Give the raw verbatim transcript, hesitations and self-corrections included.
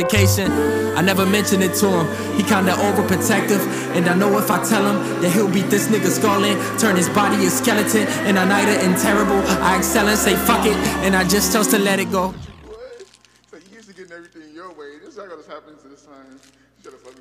I never mentioned it to him. He kinda overprotective, and I know if I tell him that he'll beat this nigga skull in, turn his body a skeleton, and I night it and terrible. I excel and say fuck it, and I just chose to let it go. What? So you used to getting everything your way. This is not gonna happen to this time. You gotta fuck